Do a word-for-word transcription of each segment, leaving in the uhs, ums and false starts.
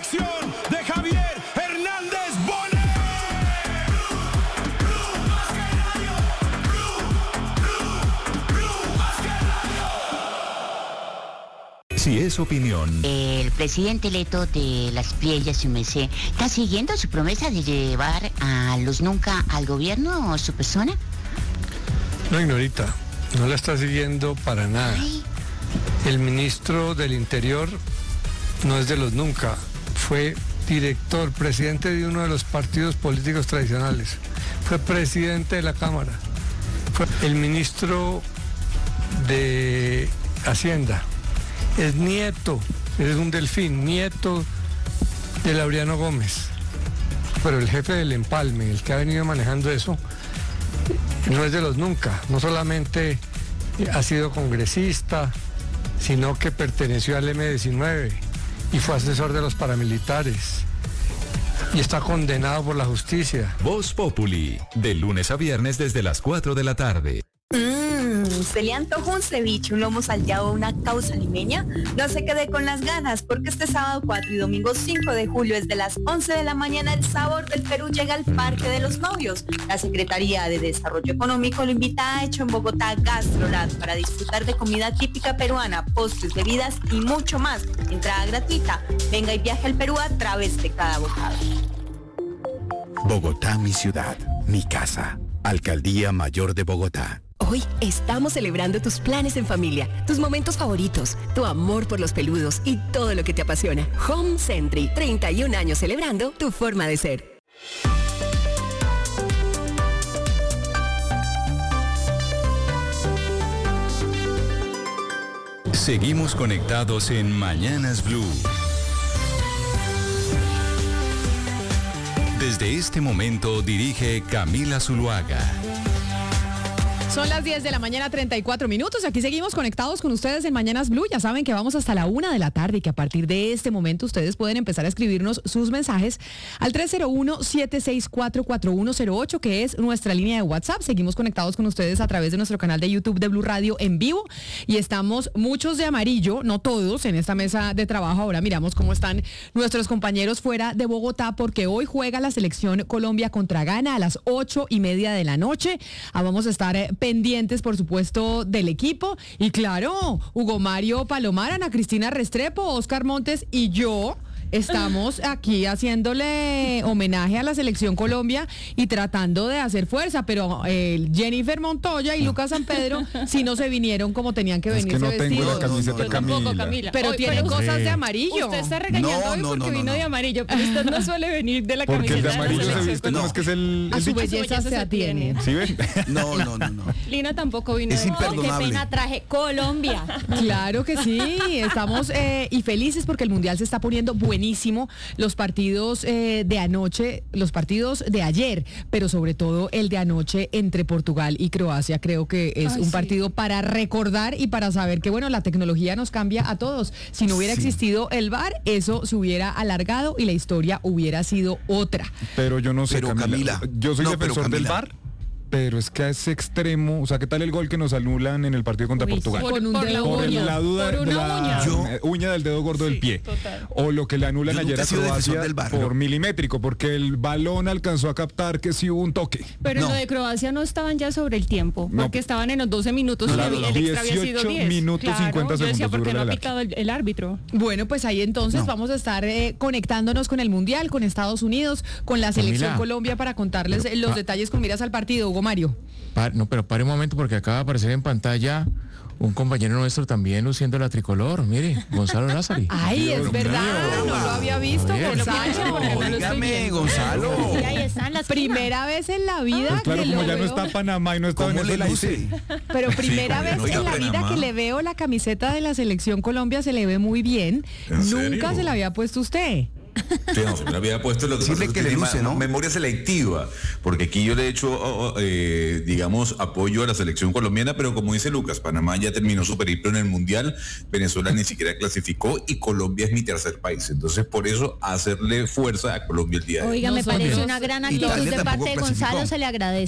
selección de Javier Hernández Bonet. Si es opinión. El presidente electo de las playas, su merced, ¿está siguiendo su promesa de llevar a los nunca al gobierno o su persona? No, Ignorita, no la está siguiendo para nada. Ay. El ministro del Interior no es de los nunca, fue director, presidente de uno de los partidos políticos tradicionales, fue presidente de la Cámara, fue el ministro de Hacienda, es nieto, es un delfín, nieto de Laureano Gómez, pero el jefe del empalme, el que ha venido manejando eso, no es de los nunca, no solamente ha sido congresista, sino que perteneció al eme diecinueve y fue asesor de los paramilitares y está condenado por la justicia. Voz Populi, de lunes a viernes desde las cuatro de la tarde. Mmm, ¿se le antojó un ceviche, un lomo salteado o una causa limeña? No se quede con las ganas, porque este sábado cuatro y domingo cinco de julio, desde las once de la mañana, el sabor del Perú llega al Parque de los Novios. La Secretaría de Desarrollo Económico lo invita a Hecho en Bogotá Gastroland para disfrutar de comida típica peruana, postres, bebidas y mucho más. Entrada gratuita. Venga y viaje al Perú a través de cada bocado. Bogotá, mi ciudad, mi casa. Alcaldía Mayor de Bogotá. Hoy estamos celebrando tus planes en familia, tus momentos favoritos, tu amor por los peludos y todo lo que te apasiona. Home Sentry, treinta y un años celebrando tu forma de ser. Seguimos conectados en Mañanas Blue. Desde este momento dirige Camila Zuluaga. Son las diez de la mañana, treinta y cuatro minutos. Aquí seguimos conectados con ustedes en Mañanas Blue. Ya saben que vamos hasta la una de la tarde y que a partir de este momento ustedes pueden empezar a escribirnos sus mensajes al tres cero uno, siete seis cuatro, cuatro uno cero ocho, que es nuestra línea de WhatsApp. Seguimos conectados con ustedes a través de nuestro canal de YouTube de Blue Radio en vivo y estamos muchos de amarillo, no todos, en esta mesa de trabajo. Ahora miramos cómo están nuestros compañeros fuera de Bogotá, porque hoy juega la selección Colombia contra Ghana a las ocho y media de la noche. Ah, vamos a estar eh, pendientes, por supuesto, del equipo. Y claro, Hugo Mario Palomar, Ana Cristina Restrepo, Oscar Montes y yo estamos aquí haciéndole homenaje a la selección Colombia y tratando de hacer fuerza, pero eh, Jennifer Montoya y Lucas San Pedro sí no se vinieron como tenían que venirse vestidos. Es que no vestidos. tengo la camiseta, Yo Camila. tampoco, Camila. Pero Hoy, tienen pero cosas sí. de amarillo. Usted está regañando No, hoy no, porque no, no, vino no. de amarillo, pero usted no suele venir de la Porque el de camiseta de la amarillo se selección. viste como No. es que es el... A el su dicho. belleza se atiene. ¿Sí ven? No, no, no, no. Lina tampoco vino Es de imperdonable. Qué pena traje Colombia. Claro que sí, estamos eh, y felices porque el Mundial se está poniendo buenísimo. Los partidos eh, de anoche, los partidos de ayer, pero sobre todo el de anoche entre Portugal y Croacia, creo que es Ay, un sí. partido para recordar y para saber que, bueno, la tecnología nos cambia a todos. Si no hubiera Sí. existido el V A R, eso se hubiera alargado y la historia hubiera sido otra. Pero yo no sé, Pero, Camila. Camila, Yo soy no, pero, defensor del Camila. V A R, pero es que a ese extremo, o sea, ¿qué tal el gol que nos anulan en el partido contra Uy, Portugal? por- Con un por dedo la Por uña. la duda Por de una la uña. Yo- eh, uña del dedo gordo del Sí, pie. total. O lo que le anulan Yo ayer nunca a he sido defensor Croacia del V A R, por ¿no? milimétrico, porque el balón alcanzó a captar que sí hubo un toque. Pero No. en lo de Croacia no estaban ya sobre el tiempo, No. porque estaban en los doce minutos Claro, y no. el extra había sido dieciocho diez. minutos, Claro, cincuenta yo decía, segundos ¿por qué no ha dura el pitado el, el árbitro? Bueno, pues ahí entonces No. vamos a estar eh, conectándonos con el Mundial, con Estados Unidos, con la selección Camila. Colombia para contarles Pero, eh, los ah. detalles con miras al partido, Hugo Mario. Pa- no, pero pare un momento porque acaba de aparecer en pantalla un compañero nuestro también luciendo la tricolor. Mire, Gonzalo Lázari. Ay, es Dios verdad, mío. no lo había visto, Oye, Gonzalo. porque no lo estoy Dígame, viendo. Gonzalo. Sí, ahí están las Primera vez en la vida Pues claro, que como lo ya no veo, está Panamá y no está ¿Cómo le Venezuela, luce? dice. pero primera Sí, vez oiga, en la vida Panamá. que le veo la camiseta de la selección Colombia, se le ve muy bien. ¿En Nunca serio? se la había puesto usted. Sí, no, se me había puesto lo que Decirle pasa es que le tiene luce, ma- ¿no? memoria selectiva, porque aquí yo le he hecho, oh, oh, eh, digamos, apoyo a la selección colombiana, pero como dice Lucas, Panamá ya terminó su periplo en el Mundial, Venezuela ni siquiera clasificó y Colombia es mi tercer país. Entonces, por eso, hacerle fuerza a Colombia el día de hoy. Oiga, me Nosotros- parece una gran actitud Italia de tampoco parte de clasificó. Gonzalo, se le agradece.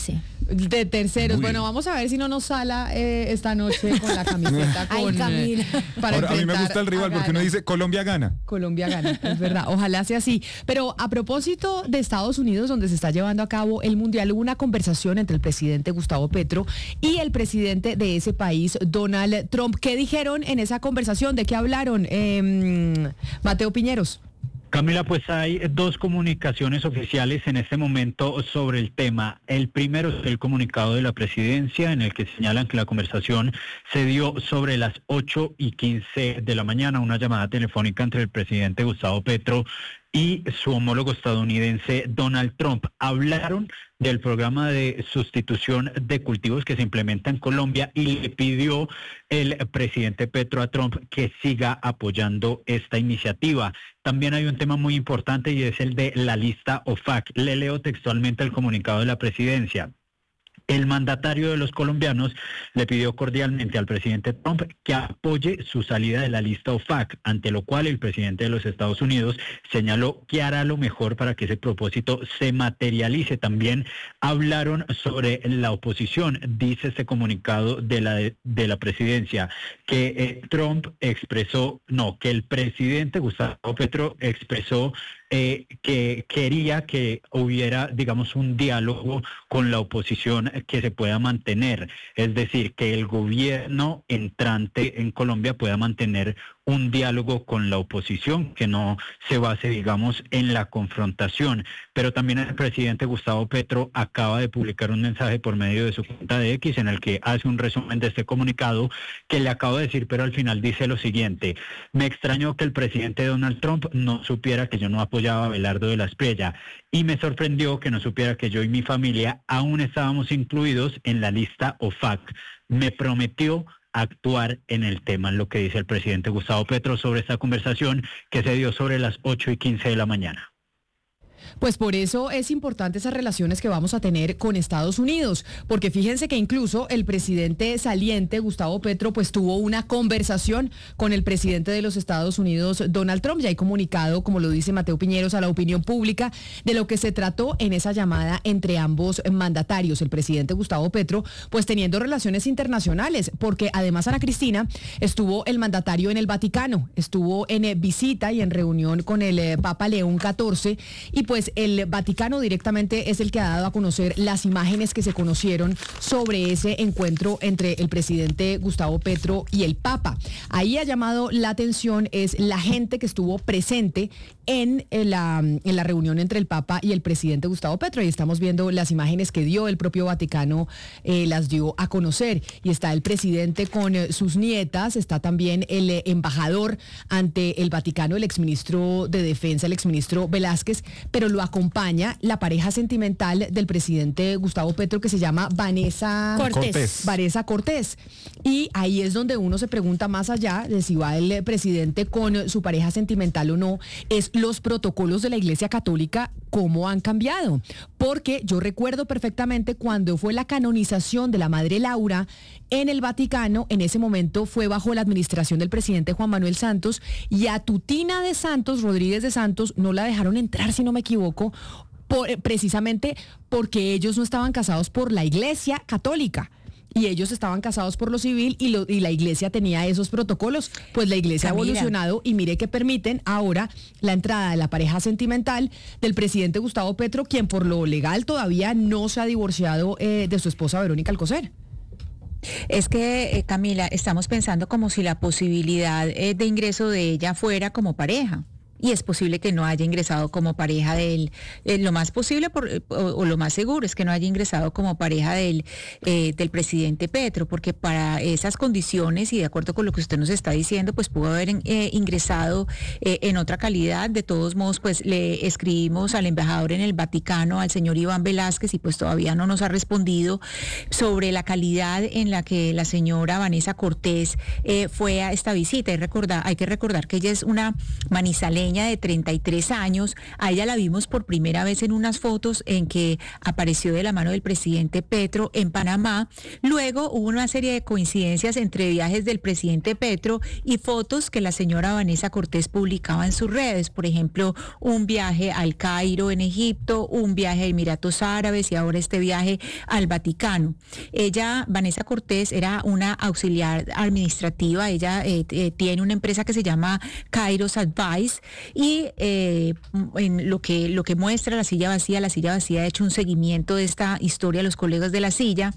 De terceros. Muy bueno, bien. vamos a ver si no nos sala eh, esta noche con la camiseta. Ay, con, eh, Camila. para Ahora, a mí me enfrentar gusta el rival a porque uno Ghana. dice Colombia gana. Colombia gana, es verdad. Ojalá sea así. Pero a propósito de Estados Unidos, donde se está llevando a cabo el Mundial, hubo una conversación entre el presidente Gustavo Petro y el presidente de ese país, Donald Trump. ¿Qué dijeron en esa conversación? ¿De qué hablaron? Eh, Mateo Piñeros. Camila, pues hay dos comunicaciones oficiales en este momento sobre el tema. El primero es el comunicado de la presidencia en el que señalan que la conversación se dio sobre las ocho y quince de la mañana, una llamada telefónica entre el presidente Gustavo Petro y su homólogo estadounidense Donald Trump. Hablaron del programa de sustitución de cultivos que se implementa en Colombia y le pidió el presidente Petro a Trump que siga apoyando esta iniciativa. También hay un tema muy importante y es el de la lista O F A C. Le leo textualmente el comunicado de la presidencia. El mandatario de los colombianos le pidió cordialmente al presidente Trump que apoye su salida de la lista O F A C, ante lo cual el presidente de los Estados Unidos señaló que hará lo mejor para que ese propósito se materialice. También hablaron sobre la oposición, dice este comunicado de la, de la presidencia, que eh, Trump expresó, no, que el presidente Gustavo Petro expresó Eh, que quería que hubiera, digamos, un diálogo con la oposición que se pueda mantener, es decir, que el gobierno entrante en Colombia pueda mantener un diálogo con la oposición que no se base, digamos, en la confrontación. Pero también el presidente Gustavo Petro acaba de publicar un mensaje por medio de su cuenta de X en el que hace un resumen de este comunicado que le acabo de decir, pero al final dice lo siguiente: me extrañó que el presidente Donald Trump no supiera que yo no apoyaba a Abelardo de la Espriella y me sorprendió que no supiera que yo y mi familia aún estábamos incluidos en la lista O F A C. Me prometió actuar en el tema, lo que dice el presidente Gustavo Petro sobre esta conversación que se dio sobre las ocho y quince de la mañana. Pues por eso es importante esas relaciones que vamos a tener con Estados Unidos, porque fíjense que incluso el presidente saliente, Gustavo Petro, pues tuvo una conversación con el presidente de los Estados Unidos, Donald Trump. Ya hay comunicado, como lo dice Mateo Piñeros, a la opinión pública de lo que se trató en esa llamada entre ambos mandatarios. El presidente Gustavo Petro, pues teniendo relaciones internacionales, porque además, Ana Cristina, estuvo el mandatario en el Vaticano, estuvo en eh, visita y en reunión con el eh, Papa León catorce, y pues el Vaticano directamente es el que ha dado a conocer las imágenes que se conocieron sobre ese encuentro entre el presidente Gustavo Petro y el Papa. Ahí ha llamado la atención es la gente que estuvo presente en la, en la reunión entre el Papa y el presidente Gustavo Petro. Y estamos viendo las imágenes que dio el propio Vaticano, eh, las dio a conocer. Y está el presidente con eh, sus nietas, está también el eh, embajador ante el Vaticano, el exministro de Defensa, el exministro Velázquez, pero lo acompaña la pareja sentimental del presidente Gustavo Petro, que se llama Vanessa Cortés. Vanessa Cortés. Y ahí es donde uno se pregunta, más allá de si va el presidente con su pareja sentimental o no, es los protocolos de la Iglesia Católica, cómo han cambiado. Porque yo recuerdo perfectamente cuando fue la canonización de la Madre Laura en el Vaticano, en ese momento fue bajo la administración del presidente Juan Manuel Santos, y a Tutina de Santos, Rodríguez de Santos, no la dejaron entrar, si no me equivoco, por, precisamente porque ellos no estaban casados por la Iglesia Católica. Y ellos estaban casados por lo civil y, lo, y la iglesia tenía esos protocolos. Pues la iglesia Camila. ha evolucionado y mire que permiten ahora la entrada de la pareja sentimental del presidente Gustavo Petro, quien por lo legal todavía no se ha divorciado eh, de su esposa Verónica Alcocer. Es que, eh, Camila, estamos pensando como si la posibilidad eh, de ingreso de ella fuera como pareja. Y es posible que no haya ingresado como pareja de él. Eh, lo más posible por, o, o lo más seguro es que no haya ingresado como pareja del, eh, del presidente Petro, porque para esas condiciones y de acuerdo con lo que usted nos está diciendo, pues pudo haber eh, ingresado eh, en otra calidad. De todos modos, pues le escribimos al embajador en el Vaticano, al señor Iván Velázquez, y pues todavía no nos ha respondido sobre la calidad en la que la señora Vanessa Cortés eh, fue a esta visita. Y recordar, hay que recordar que ella es una manizaleña, panameña de treinta y tres años. A ella la vimos por primera vez en unas fotos en que apareció de la mano del presidente Petro en Panamá. Luego hubo una serie de coincidencias entre viajes del presidente Petro y fotos que la señora Vanessa Cortés publicaba en sus redes. Por ejemplo, un viaje al Cairo en Egipto, un viaje a Emiratos Árabes y ahora este viaje al Vaticano. Ella, Vanessa Cortés, era una auxiliar administrativa. Ella eh, eh, tiene una empresa que se llama Kairos Advice y eh, en lo que, lo que muestra La Silla Vacía, La Silla Vacía ha hecho un seguimiento de esta historia a los colegas de La Silla.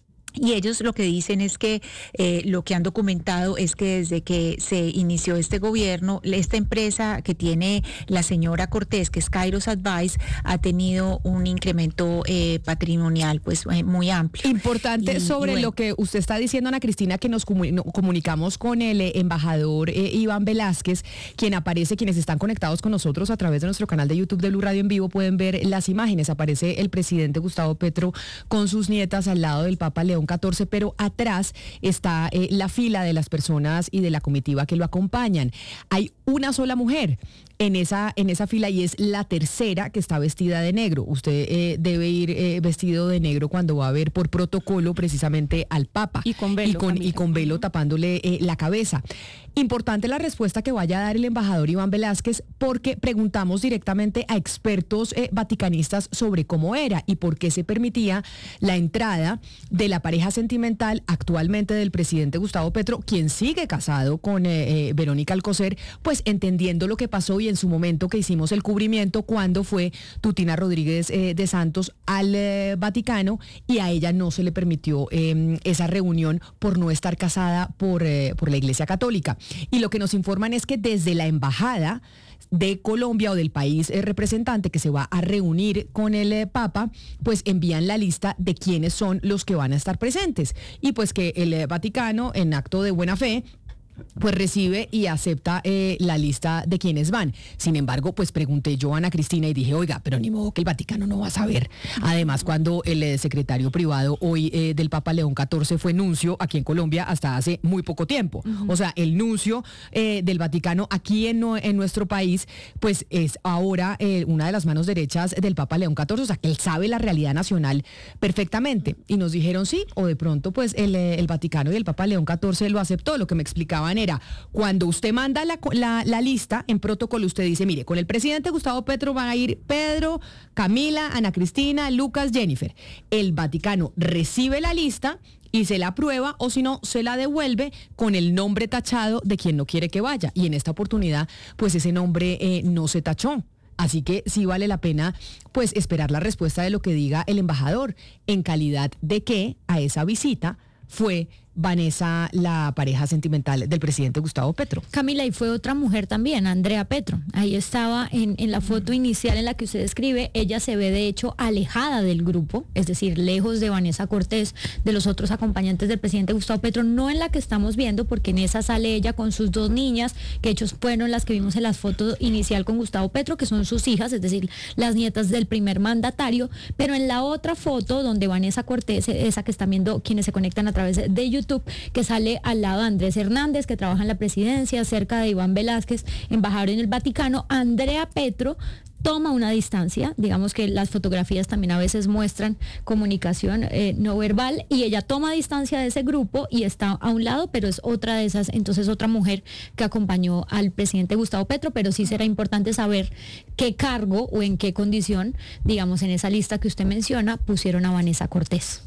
Y ellos lo que dicen es que eh, lo que han documentado es que desde que se inició este gobierno, esta empresa que tiene la señora Cortés, que es Kairos Advice, ha tenido un incremento eh, patrimonial pues eh, muy amplio. Importante y, sobre y bueno. lo que usted está diciendo, Ana Cristina, que nos comunicamos con el eh, embajador eh, Iván Velázquez, quien aparece, quienes están conectados con nosotros a través de nuestro canal de YouTube de Blue Radio en vivo pueden ver las imágenes. Aparece el presidente Gustavo Petro con sus nietas al lado del Papa León catorce, pero atrás está eh, la fila de las personas y de la comitiva que lo acompañan. Hay una sola mujer en esa, en esa fila y es la tercera que está vestida de negro. Usted eh, debe ir eh, vestido de negro cuando va a ver por protocolo precisamente al Papa. Y con velo. Y con, y con velo tapándole eh, la cabeza. Importante la respuesta que vaya a dar el embajador Iván Velázquez, porque preguntamos directamente a expertos eh, vaticanistas sobre cómo era y por qué se permitía la entrada de la pareja sentimental actualmente del presidente Gustavo Petro, quien sigue casado con eh, eh, Verónica Alcocer, pues entendiendo lo que pasó y en su momento que hicimos el cubrimiento cuando fue Tutina Rodríguez eh, de Santos al eh, Vaticano y a ella no se le permitió eh, esa reunión por no estar casada por, eh, por la Iglesia Católica. Y lo que nos informan es que desde la embajada de Colombia o del país eh, representante que se va a reunir con el eh, Papa, pues envían la lista de quiénes son los que van a estar presentes. Y pues que el eh, Vaticano, en acto de buena fe, pues recibe y acepta eh, la lista de quienes van. Sin embargo, pues pregunté yo a Ana Cristina y dije, oiga, pero ni modo que el Vaticano no va a saber. Además, cuando el eh, secretario privado hoy eh, del Papa León catorce fue nuncio aquí en Colombia hasta hace muy poco tiempo. Uh-huh. O sea, el nuncio eh, del Vaticano aquí en, no, en nuestro país, pues es ahora eh, una de las manos derechas del Papa León catorce. O sea, que él sabe la realidad nacional perfectamente. Y nos dijeron sí, o de pronto pues el, el Vaticano y el Papa León catorce lo aceptó. Lo que me explicaba manera, cuando usted manda la, la, la lista en protocolo, usted dice, mire, con el presidente Gustavo Petro van a ir Pedro, Camila, Ana Cristina, Lucas, Jennifer. El Vaticano recibe la lista y se la aprueba, o si no, se la devuelve con el nombre tachado de quien no quiere que vaya. Y en esta oportunidad, pues ese nombre eh, no se tachó. Así que sí vale la pena pues esperar la respuesta de lo que diga el embajador, en calidad de que a esa visita fue Vanessa, la pareja sentimental del presidente Gustavo Petro. Camila, y fue otra mujer también, Andrea Petro. Ahí estaba en, en la foto inicial en la que usted escribe, ella se ve de hecho alejada del grupo, es decir, lejos de Vanessa Cortés, de los otros acompañantes del presidente Gustavo Petro, no en la que estamos viendo, porque en esa sale ella con sus dos niñas, que hechos fueron las que vimos en las fotos inicial con Gustavo Petro, que son sus hijas, es decir, las nietas del primer mandatario, pero en la otra foto donde Vanessa Cortés, esa que están viendo quienes se conectan a través de YouTube, que sale al lado de Andrés Hernández, que trabaja en la presidencia, cerca de Iván Velázquez, embajador en el Vaticano. Andrea Petro toma una distancia, digamos que las fotografías también a veces muestran comunicación eh, no verbal, y ella toma distancia de ese grupo y está a un lado, pero es otra de esas, entonces otra mujer que acompañó al presidente Gustavo Petro, pero sí será importante saber qué cargo o en qué condición, digamos, en esa lista que usted menciona, pusieron a Vanessa Cortés.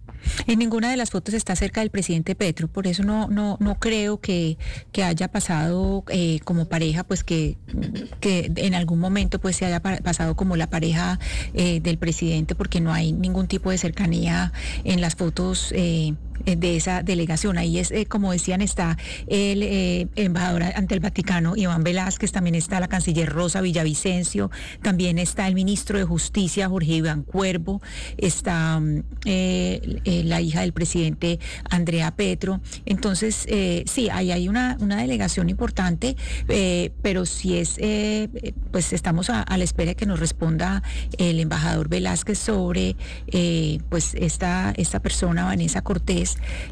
En ninguna de las fotos está cerca del presidente Petro, por eso no no no creo que, que haya pasado eh, como pareja, pues que, que en algún momento pues se haya pasado como la pareja eh, del presidente, porque no hay ningún tipo de cercanía en las fotos eh, de esa delegación. Ahí es, eh, como decían, está el eh, embajador ante el Vaticano, Iván Velázquez, también está la canciller Rosa Villavicencio, también está el ministro de Justicia, Jorge Iván Cuervo, está eh, eh, la hija del presidente, Andrea Petro. Entonces, eh, sí, ahí hay una, una delegación importante, eh, pero si es, eh, pues estamos a, a la espera de que nos responda el embajador Velázquez sobre, eh, pues esta, esta persona, Vanessa Cortés, pues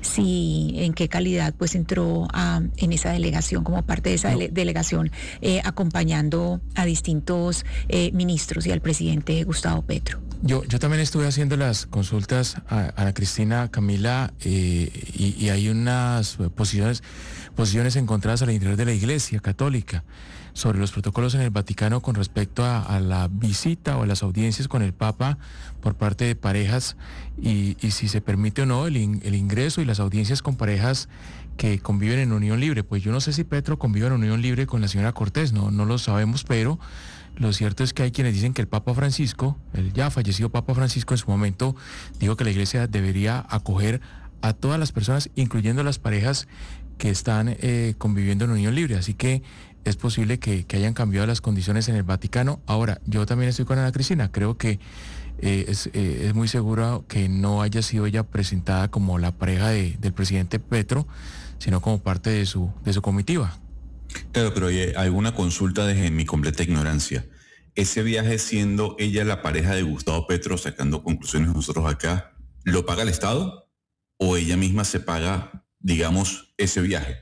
si en qué calidad pues entró a, en esa delegación, como parte de esa no. dele- delegación, eh, acompañando a distintos eh, ministros y al presidente Gustavo Petro. Yo, yo también estuve haciendo las consultas a, a la Cristina, Camila, eh, y, y hay unas posiciones, posiciones encontradas al interior de la Iglesia Católica sobre los protocolos en el Vaticano con respecto a, a la visita o a las audiencias con el Papa por parte de parejas y, y si se permite o no el, in, el ingreso y las audiencias con parejas que conviven en unión libre. Pues yo no sé si Petro convive en unión libre con la señora Cortés, no, no lo sabemos, pero lo cierto es que hay quienes dicen que el Papa Francisco, el ya fallecido Papa Francisco en su momento, dijo que la Iglesia debería acoger a todas las personas, incluyendo las parejas que están eh, conviviendo en unión libre. Así que es posible que, que hayan cambiado las condiciones en el Vaticano. Ahora, yo también estoy con Ana Cristina, creo que eh, es, eh, es muy seguro que no haya sido ella presentada como la pareja de, del presidente Petro, sino como parte de su, de su comitiva. Claro, pero hay alguna consulta desde mi completa ignorancia. Ese viaje, siendo ella la pareja de Gustavo Petro, sacando conclusiones nosotros acá, ¿lo paga el Estado o ella misma se paga, digamos, ese viaje?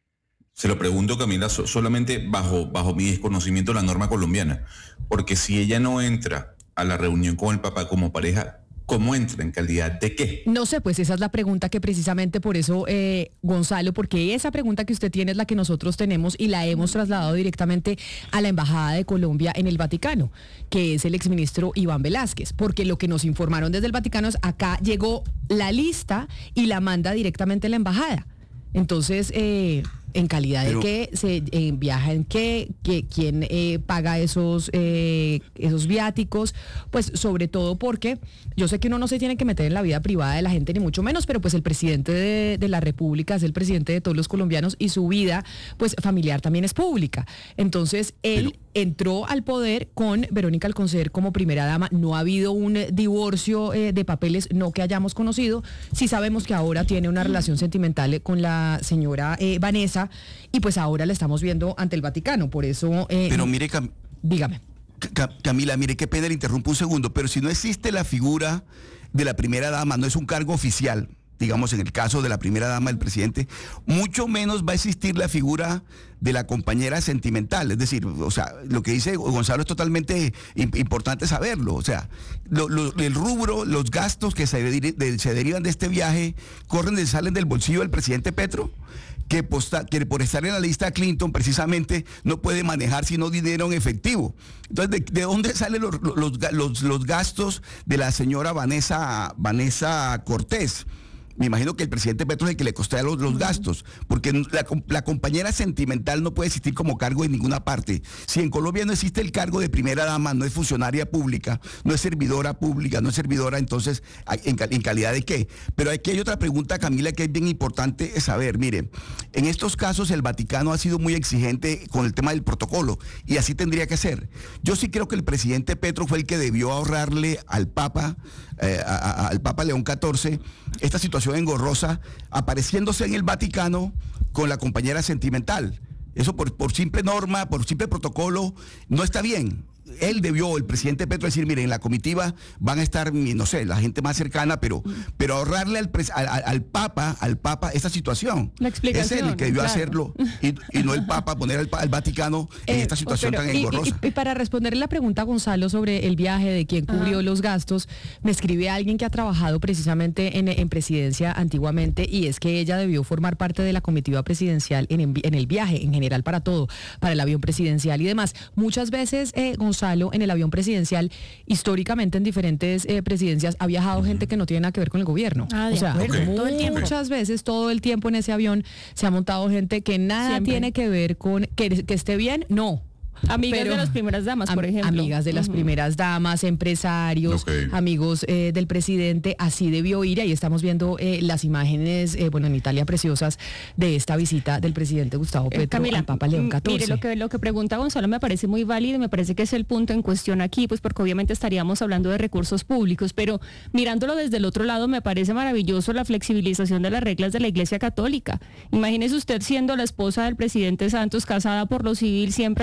Se lo pregunto, Camila, so- solamente bajo, bajo mi desconocimiento de la norma colombiana, porque si ella no entra a la reunión con el Papa como pareja, ¿cómo entra? ¿En calidad de qué? No sé, pues esa es la pregunta que precisamente por eso, eh, Gonzalo, porque esa pregunta que usted tiene es la que nosotros tenemos y la hemos trasladado directamente a la Embajada de Colombia en el Vaticano, que es el exministro Iván Velázquez, porque lo que nos informaron desde el Vaticano es acá llegó la lista y la manda directamente la Embajada. Entonces, eh, ¿en calidad Pero, de qué? ¿Se eh, viaja en qué? ¿Qué ¿Quién eh, paga esos, eh, esos viáticos? Pues sobre todo porque yo sé que uno no se tiene que meter en la vida privada de la gente, ni mucho menos, pero pues el presidente de, de la República es el presidente de todos los colombianos y su vida pues familiar también es pública. Entonces, él... Pero, entró al poder con Verónica Alcocer como primera dama. No ha habido un divorcio eh, de papeles, no que hayamos conocido. Sí sabemos que ahora tiene una relación sentimental con la señora eh, Vanessa y pues ahora la estamos viendo ante el Vaticano. Por eso... Eh, pero mire, Cam- dígame. Camila, mire, qué pena, le interrumpo un segundo, pero si no existe la figura de la primera dama, no es un cargo oficial, digamos en el caso de la primera dama del presidente, mucho menos va a existir la figura de la compañera sentimental. Es decir, o sea, lo que dice Gonzalo es totalmente importante saberlo. O sea, lo, lo, el rubro, los gastos que se, de, se derivan de este viaje, corren y salen del bolsillo del presidente Petro, que, posta, que por estar en la lista Clinton precisamente no puede manejar sino dinero en efectivo. Entonces, ¿de, de dónde salen los, los, los, los gastos de la señora Vanessa, Vanessa Cortés? Me imagino que el presidente Petro es el que le costea los, los gastos, porque la, la compañera sentimental no puede existir como cargo en ninguna parte. Si en Colombia no existe el cargo de primera dama, no es funcionaria pública, no es servidora pública, no es servidora, entonces, ¿en, en calidad de qué? Pero aquí hay otra pregunta, Camila, que es bien importante saber. Mire, en estos casos el Vaticano ha sido muy exigente con el tema del protocolo, y así tendría que ser. Yo sí creo que el presidente Petro fue el que debió ahorrarle al Papa, eh, a, a, al Papa León catorce, esta situación engorrosa, apareciéndose en el Vaticano con la compañera sentimental. Eso por, por simple norma, por simple protocolo, no está bien. Él debió, el presidente Petro, decir, miren, en la comitiva van a estar, no sé, la gente más cercana, pero, pero ahorrarle al, al, al Papa, al Papa esta situación. La explicación. Es él el que debió claro. hacerlo y, y no el Papa poner al, al Vaticano en eh, esta situación pero, tan engorrosa. Y, y, y para responderle la pregunta a Gonzalo sobre el viaje, de quién cubrió Ajá. los gastos, me escribe alguien que ha trabajado precisamente en, en presidencia antiguamente, y es que ella debió formar parte de la comitiva presidencial en, en el viaje, en general para todo, para el avión presidencial y demás. Muchas veces, eh, Gonzalo, en el avión presidencial, históricamente en diferentes eh, presidencias ha viajado uh-huh. gente que no tiene nada que ver con el gobierno. Ah, o sea, okay. todo el tiempo. Muchas veces, todo el tiempo en ese avión se ha montado gente que nada Siempre. tiene que ver con que, que esté bien, no. Amigas Pero, de las primeras damas, por ejemplo. Amigas de las uh-huh. primeras damas, empresarios, okay. amigos eh, del presidente, así debió ir. Ahí estamos viendo eh, las imágenes, eh, bueno, en Italia preciosas, de esta visita del presidente Gustavo Petro eh, Camila, al Papa León catorce. Mire, lo que, lo que pregunta Gonzalo me parece muy válido, me parece que es el punto en cuestión aquí, pues porque obviamente estaríamos hablando de recursos públicos, pero mirándolo desde el otro lado, me parece maravilloso la flexibilización de las reglas de la Iglesia Católica. Imagínese usted siendo la esposa del presidente Santos, casada por lo civil, siempre al lado del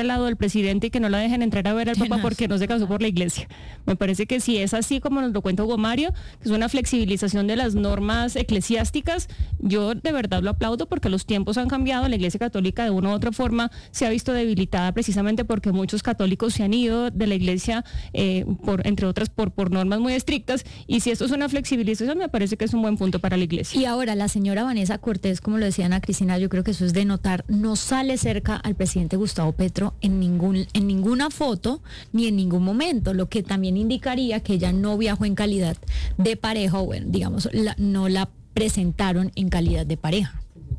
presidente y que no la dejen entrar a ver al Papa porque no se casó por la iglesia. Me parece que si es así como nos lo cuenta Hugo Mario, que es una flexibilización de las normas eclesiásticas, yo de verdad lo aplaudo porque los tiempos han cambiado, la Iglesia Católica de una u otra forma se ha visto debilitada precisamente porque muchos católicos se han ido de la iglesia, eh, por, entre otras por, por normas muy estrictas, y si esto es una flexibilización me parece que es un buen punto para la iglesia. Y ahora la señora Vanessa Cortés, como lo decía Ana Cristina, yo creo que eso es de notar, no sale cerca al presidente Gustavo Petro en ningún en ninguna foto ni en ningún momento, lo que también indicaría que ella no viajó en calidad de pareja, o bueno, digamos, la, no la presentaron en calidad de pareja.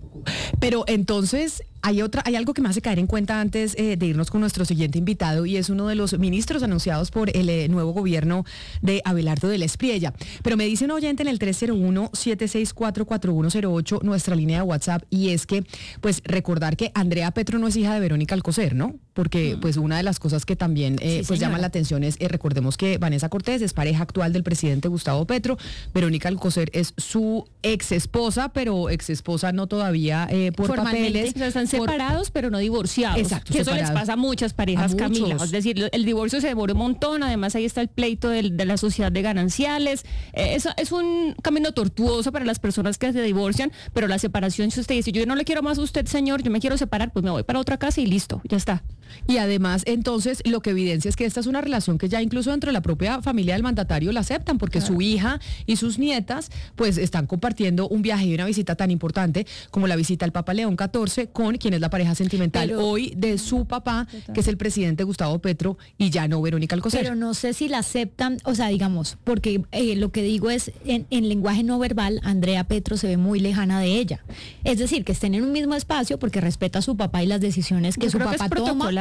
Pero entonces hay otra, hay algo que me hace caer en cuenta antes eh, de irnos con nuestro siguiente invitado, y es uno de los ministros anunciados por el eh, nuevo gobierno de Abelardo de la Espriella. Pero me dice un oyente en el tres cero uno, siete seis cuatro, cuatro uno cero ocho, nuestra línea de WhatsApp, y es que, pues, recordar que Andrea Petro no es hija de Verónica Alcocer, ¿no? Porque, pues, una de las cosas que también eh, sí, pues llama la atención es, eh, recordemos que Vanessa Cortés es pareja actual del presidente Gustavo Petro, Verónica Alcocer es su ex esposa, pero ex esposa no todavía eh, por papeles. O sea, están separados, por... pero no divorciados. Exacto. Que eso les pasa a muchas parejas, a Camila. Es decir, el divorcio se demora un montón, además ahí está el pleito del, de la sociedad de gananciales. Eh, eso es un camino tortuoso para las personas que se divorcian, pero la separación, si usted dice, yo no le quiero más a usted, señor, yo me quiero separar, pues me voy para otra casa y listo, ya está. Y además, entonces, lo que evidencia es que esta es una relación que ya incluso dentro de la propia familia del mandatario la aceptan, porque claro, su hija y sus nietas, pues, están compartiendo un viaje y una visita tan importante como la visita al Papa León catorce, con quien es la pareja sentimental pero, hoy de su papá, total, que es el presidente Gustavo Petro, y ya no Verónica Alcocer. Pero no sé si la aceptan, o sea, digamos, porque eh, lo que digo es, en, en lenguaje no verbal, Andrea Petro se ve muy lejana de ella. Es decir, que estén en un mismo espacio porque respeta a su papá y las decisiones que Yo su creo papá que es toma.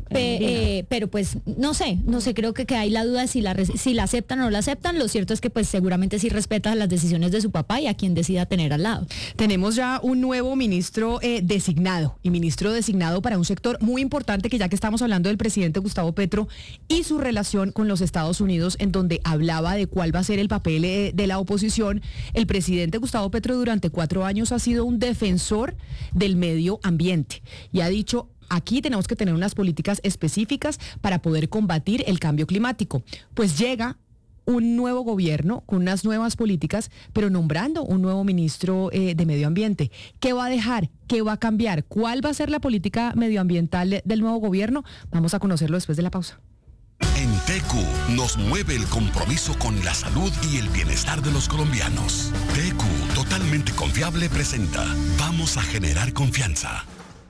Pe, eh, pero pues no sé, no sé, creo que, que hay la duda de si la, si la aceptan o no la aceptan. Lo cierto es que pues seguramente sí respeta las decisiones de su papá y a quien decida tener al lado. Tenemos ya un nuevo ministro eh, designado, y ministro designado para un sector muy importante, que ya que estamos hablando del presidente Gustavo Petro y su relación con los Estados Unidos, en donde hablaba de cuál va a ser el papel eh, de la oposición, el presidente Gustavo Petro durante cuatro años ha sido un defensor del medio ambiente y ha dicho: aquí tenemos que tener unas políticas específicas para poder combatir el cambio climático. Pues llega un nuevo gobierno con unas nuevas políticas, pero nombrando un nuevo ministro eh, de Medio Ambiente. ¿Qué va a dejar? ¿Qué va a cambiar? ¿Cuál va a ser la política medioambiental del nuevo gobierno? Vamos a conocerlo después de la pausa. En T Q nos mueve el compromiso con la salud y el bienestar de los colombianos. T Q, totalmente confiable, presenta Vamos a generar confianza.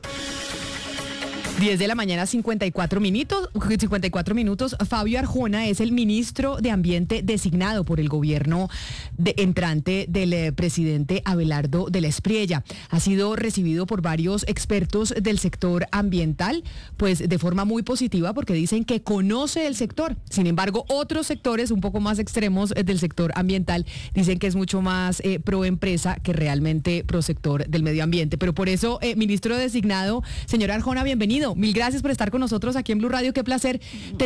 diez de la mañana, cincuenta y cuatro minutos. cincuenta y cuatro minutos. Fabio Arjona es el ministro de Ambiente designado por el gobierno de, entrante del eh, presidente Abelardo de la Espriella. Ha sido recibido por varios expertos del sector ambiental, pues de forma muy positiva, porque dicen que conoce el sector. Sin embargo, otros sectores un poco más extremos eh, del sector ambiental dicen que es mucho más eh, pro empresa que realmente pro sector del medio ambiente. Pero por eso, eh, ministro designado, señor Arjona, bienvenido. Mil gracias por estar con nosotros aquí en Blue Radio. Qué placer tener